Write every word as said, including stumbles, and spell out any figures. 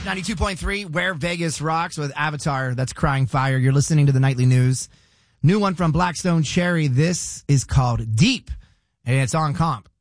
Comp ninety-two point three, Where Vegas Rocks with Avatar. That's Crying Fire. You're listening to the Nightly News. New one from Blackstone Cherry. This is called Deep, and it's on Comp.